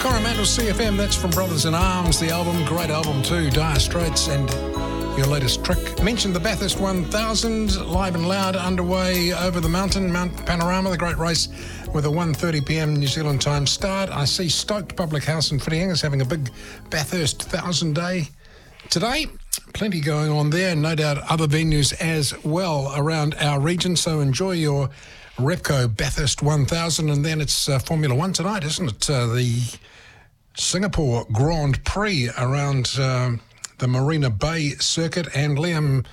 Coromandel CFM, that's from Brothers in Arms, the album, great album too, Dire Straits, and your latest trick. Mentioned the Bathurst 1000, live and loud, underway over the mountain, Mount Panorama, the great race with a 1:30 p.m. New Zealand time start. I see Stoked Public House in Whitianga is having a big Bathurst 1000 day today. Plenty going on there, no doubt other venues as well around our region, so enjoy your Repco Bathurst 1000, and then it's Formula One tonight, isn't it? The Singapore Grand Prix around the Marina Bay circuit, and Liam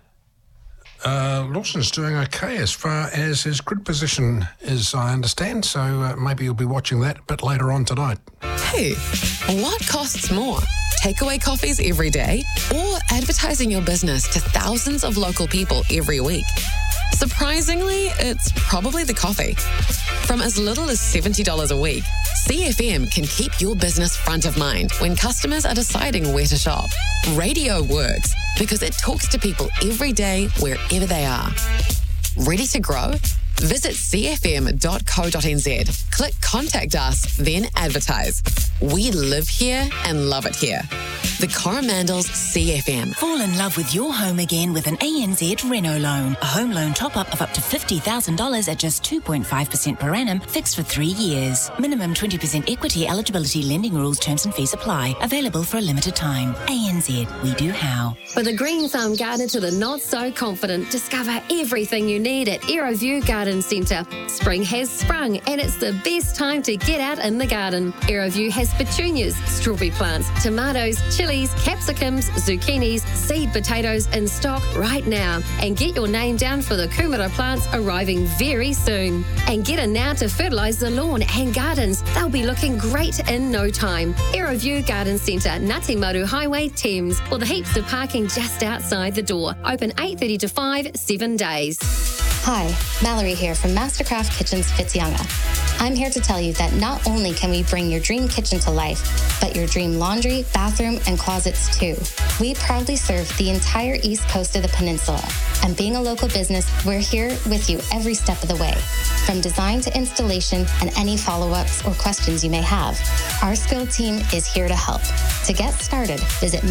Lawson's doing okay as far as his grid position is, I understand, so maybe you'll be watching that a bit later on tonight. Hey, what costs more? Takeaway coffees every day, or advertising your business to thousands of local people every week? Surprisingly, it's probably the coffee. From as little as $70 a week, CFM can keep your business front of mind when customers are deciding where to shop. Radio works because it talks to people every day, wherever they are. Ready to grow? Visit cfm.co.nz. Click Contact Us, then advertise. We live here and love it here. The Coromandel's CFM. Fall in love with your home again with an ANZ Reno loan. A home loan top-up of up to $50,000 at just 2.5% per annum, fixed for 3 years. Minimum 20% equity eligibility, lending rules, terms and fees apply. Available for a limited time. ANZ, we do how. For the green thumb gardener to the not so confident, discover everything you need at Aeroview Garden Centre. Spring has sprung and it's the best time to get out in the garden. Aeroview has petunias, strawberry plants, tomatoes, chilies, capsicums, zucchinis, seed potatoes in stock right now. And get your name down for the Kumara plants arriving very soon. And get in now to fertilise the lawn and gardens. They'll be looking great in no time. Aeroview Garden Centre, Ngati Maru Highway, Thames. With heaps of parking just outside the door. Open 8:30 to 5, 7 days. Hi, Mallory here from Mastercraft Kitchens Whitianga. I'm here to tell you that not only can we bring your dream kitchen to life, but your dream laundry, bathroom, and closets too. We proudly serve the entire east coast of the peninsula. And being a local business, we're here with you every step of the way. From design to installation and any follow-ups or questions you may have, our skilled team is here to help. To get started, visit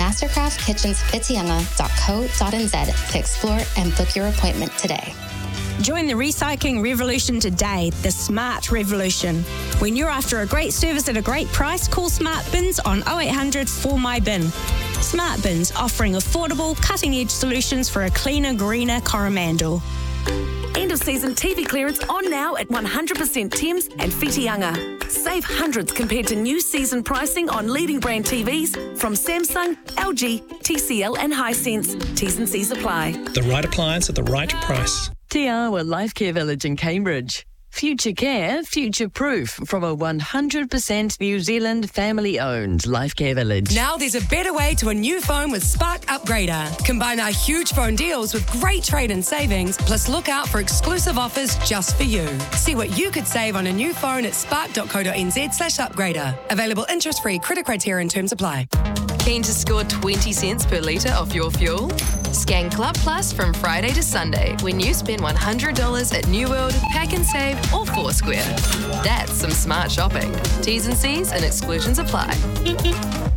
mastercraftkitchenswhitianga.co.nz to explore and book your appointment today. Join the recycling revolution today, the smart revolution. When you're after a great service at a great price, call Smart Bins on 0800 4MyBin. Smart Bins, offering affordable, cutting-edge solutions for a cleaner, greener Coromandel. End of season TV clearance on now at 100% Thames and Whitianga. Save hundreds compared to new season pricing on leading brand TVs from Samsung, LG, TCL and Hisense. T's and C's apply. The right appliance at the right price. Te Awa Life Care Village in Cambridge. Future care, future proof from a 100% New Zealand family owned Life Care Village. Now there's a better way to a new phone with Spark Upgrader. Combine our huge phone deals with great trade-in savings, plus look out for exclusive offers just for you. See what you could save on a new phone at spark.co.nz/upgrader. Available interest-free, credit criteria and terms apply. Keen to score 20 cents per litre off your fuel? Scan Club Plus from Friday to Sunday when you spend $100 at New World, Pack and Save or Foursquare. That's some smart shopping. T's and C's and exclusions apply.